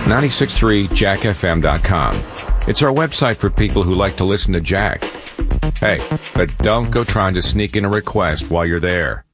963jackfm.com. It's our website for people who like to listen to Jack. Hey, but don't go trying to sneak in a request while you're there.